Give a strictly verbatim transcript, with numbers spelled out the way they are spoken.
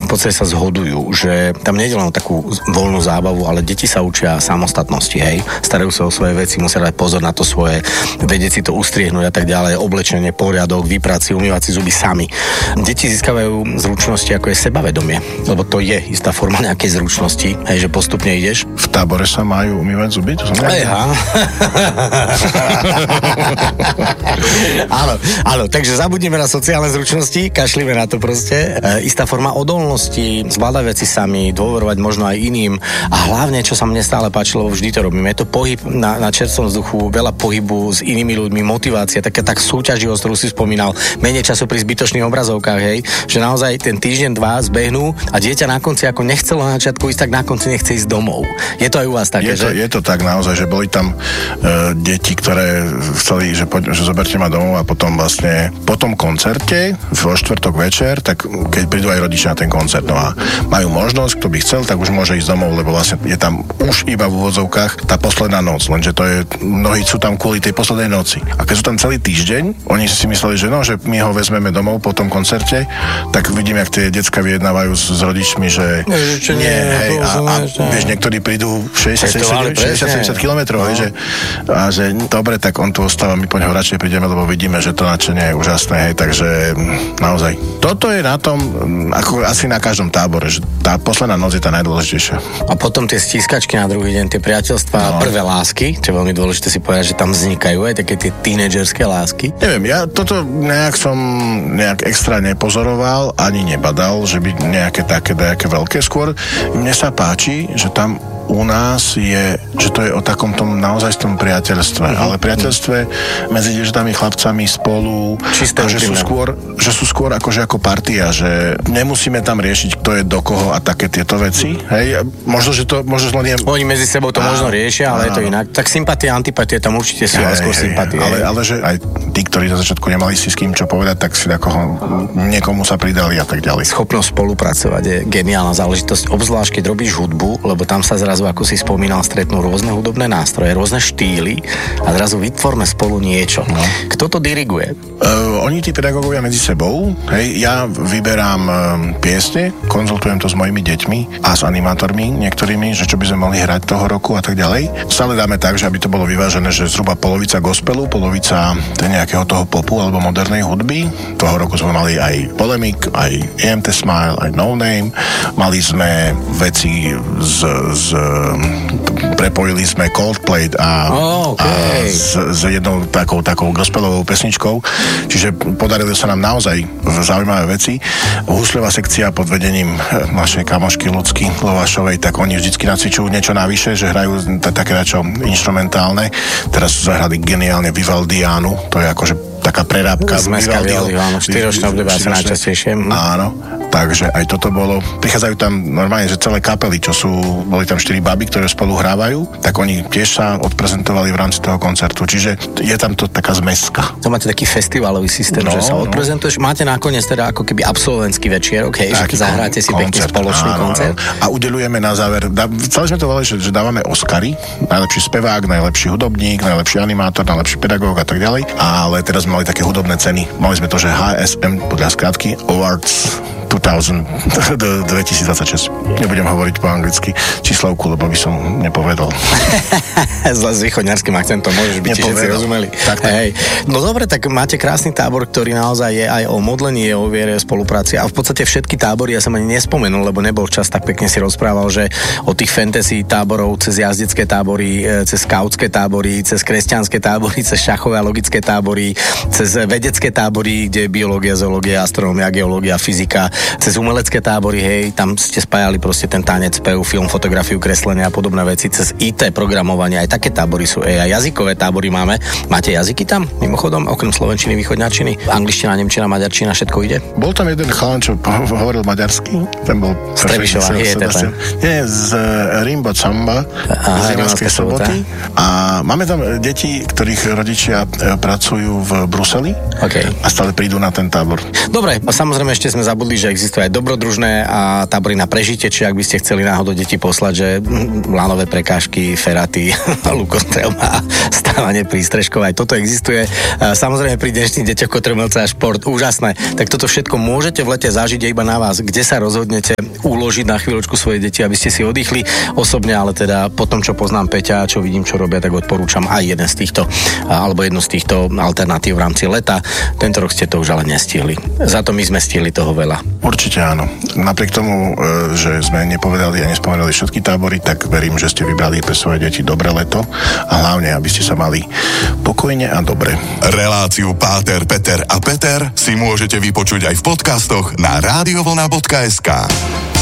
v podstate sa zhodujú, že tam nie je len takú voľnú zábavu, ale deti sa učia samostatnosti, hej. Starajú sa o svoje veci, musia dať pozor na to svoje, vedieť si to ustriehnúť a tak ďalej, oblečenie, poriadok, vyprať si, umývať si zuby sami. Deti získavajú zručnosti, ako je sebavedomie, lebo to je istá forma nejakej zručnosti, hej, že postupne ideš. V tábore sa majú umývať zuby? To som Ejha. Áno, áno, takže zabudnime na sociálne zručnosti, kašlíme na to proste. E, istá forma odolnosti, zvládať veci sami, dôverovať možno aj iným a hlavne, čo sa mne stále páčilo, vždy to robíme, je to pohyb na, na čerstvom vzduchu, veľa pohybu s inými ľuďmi, motivácia, taká tak súťaživosť, ktorú si spomínal, menej času pri zbytočných obrazovkách, hej, že naozaj ten týždeň, dva zbehnú a dieťa na konci ako nechcelo na začiatku ísť, tak na konci nechce ísť domov. Je to aj u vás také, je to, že? Je to tak naozaj, že boli tam uh, deti, ktoré chceli, že, poď, že zoberte ma domov a potom vlastne po tom koncerte vo štvrtok večer, tak keď prídu aj rodičia na ten koncert, no a majú možnosť, kto by chcel, tak už môže ísť domov, lebo vlastne je tam už iba v úvodzovkách tá posledná noc, lenže to je, mnohí sú tam kvôli tej poslednej noci. A keď sú tam celý týždeň, oni si mysleli, že no, že my ho vezmeme domov po tom koncerte, tak vidím, jak tie decká vyjednávajú s, s rodičmi, že Ježiče, nie, hej, a, a ne. vieš, niektorí prídu šesťdesiat sedemdesiat kilometrov, no. že, a že dobre, tak on tu ostáva, my po neho radšej prídeme, lebo vidíme, že to nadšenie je úžasné, hej, takže naozaj. Toto je na tom, ako asi na každom tábore, že tá posledná noc je tá najdôležitejšia. A potom tie stískačky na druhý deň, tie priateľstvá, no. Prvé lásky, čo je veľmi dôležité si povedať, že tam vznikajú aj také tie tínedžerské lásky. Neviem, ja toto nejak som nejak extra nepozoroval, ani nebadal, že by nejaké také, nejaké veľké. Skôr mne sa páči, že tam u nás je, že to je o takom tom naozajstvom priateľstve, uh-huh. ale priateľstve medzi dievčatami, chlapcami spolu, čisté, že sú skôr, že sú skôr akože ako partia, že nemusíme tam riešiť, kto je do koho a také tieto veci. Hej, možno, že to, možno len je... Oni medzi sebou to á, možno riešia, ale á, je to inak. Tak sympatie, antipatie tam určite sú, ale skôr sympatie. Ale, ale že aj tí, ktorí na začiatku nemali si s kým čo povedať, tak si ako niekomu sa pridali a tak ďalej. Schopnosť spolupracovať je geniálna záležitosť, obzvlášť keď robíš hudbu, lebo tam sa zrazu, ako si spomínal, stretnú rôzne hudobné nástroje, rôzne štýly a zrazu vytvorme spolu niečo. No. Kto to diriguje? Uh, oni tí pedagógovia medzi sebou, hej, ja vyberám um, piesne, konzultujem to s mojimi deťmi a s animátormi niektorými, že čo by sme mohli hrať toho roku a tak ďalej. Stále dáme tak, že aby to bolo vyvážené, že zhruba polovica gospelu, polovica nejakého toho popu alebo modernej hudby. Toho roku sme mali aj Polemic, aj E M T Smile, aj No Name. Mali sme veci z, z prepojili sme Coldplay a, oh, okay. a s, s jednou takou, takou gospelovou pesničkou, čiže podarili sa nám naozaj zaujímavé veci. Husľová sekcia pod vedením našej kamošky Ľudsky Lovašovej, tak oni vždycky nacvičujú niečo navyše, že hrajú t- také dačo instrumentálne. Teraz zahrali geniálne Vivaldiánu, to je akože taká prerábka. Zmeska Vivaldiho, áno, štyročné obdobie asi najčastejšie. Áno, takže aj toto bolo. Prichádzajú tam normálne, že celé kapely, čo sú, boli tam štyri baby, ktoré spolu hrávajú, tak oni tiež sa odprezentovali v rámci toho koncertu, čiže je tam to taká zmeska. To máte taký festivalový systém, no, že sa odprezentuješ, no. Máte nakoniec teda ako keby absolventský večierok, hej, že zahráte si pekný spoločný áno, koncert. Áno. A udeľujeme na záver, dá, celé sme to volali, že, že dávame Oscary, najlepší spevák, najlepší hudobník, najlepší animátor, najlepší pedagóg a tak ďalej, ale teraz mali také hudobné ceny. Mali sme to, že há es em podľa skratky Awards dvetisícdvadsaťšesť. Nebudem hovoriť po anglicky číslovku, lebo by som nepovedal. Zle s východňarským akcentom môžeš byť, všetci rozumeli. Tak, tak. Hej. No dobre, tak máte krásny tábor, ktorý naozaj je aj o modlení, je o viere, spolupráci a v podstate všetky tábory, ja som ani nespomenul, lebo nebol čas, tak pekne si rozprával, že od tých fantasy táborov cez jazdecké tábory, cez skautské tábory, cez kresťanské tábory, cez šachové a logické tábory, cez vedecké tábory, kde je biológia, zoológia, astronómia, geológia, fyzika, cez umelecké tábory, hej, tam ste spájali proste ten tanec, spev, film, fotografiu, kreslenie a podobné veci, cez í té programovanie, aj také tábory sú, aj jazykové tábory máme. Máte jazyky tam, mimochodom, okrem slovenčiny, východňačiny, angličtina, nemčina, maďarčina, všetko ide? Bol tam jeden chalan, čo hovoril maďarsky, ten bol Strebišová, je to Nie, z Rimbo Chamba, z Rimavskej Soboty. A máme tam deti, ktorých rodičia pracujú v Bruseli okay. a stále prídu na ten tábor. Dobre, a samozrejme ešte sme zabudli, že že existujú aj dobrodružné a tábory na prežitie, či ak by ste chceli náhodou deti poslať, že lánové prekážky, feraty, lukostrelba, stávanie prístrežkov, aj toto existuje. Samozrejme pri dnešných deťoch kotrmelce a šport, úžasné. Tak toto všetko môžete v lete zažiť iba na vás, kde sa rozhodnete uložiť na chvíľočku svoje deti, aby ste si oddychli. Osobne, ale teda po tom, čo poznám Peťa, čo vidím, čo robia, tak odporúčam aj jeden z týchto, alebo jednu z týchto alternatív v rámci leta. Tento rok ste to už ale nestihli. Za to my sme stihli toho veľa. Určite áno. Napriek tomu, že sme nepovedali a nespomenuli všetky tábory, tak verím, že ste vybrali pre svoje deti dobré leto a hlavne, aby ste sa mali pokojne a dobre. Reláciu Páter, Peter a Peter si môžete vypočuť aj v podcastoch na radiovlna bodka es ká.